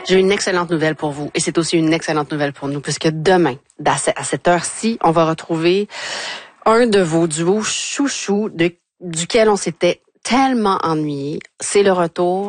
J'ai une excellente nouvelle pour vous et c'est aussi une excellente nouvelle pour nous puisque demain, à cette heure-ci, on va retrouver un de vos duos chouchous duquel on s'était tellement ennuyé. C'est le retour